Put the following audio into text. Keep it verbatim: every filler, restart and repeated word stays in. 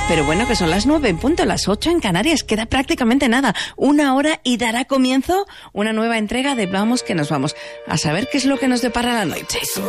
Pero bueno, que son las nueve en punto, las ocho en Canarias. Queda prácticamente nada. Una hora y dará comienzo una nueva entrega de Vamos que nos vamos. A saber qué es lo que nos depara la noche.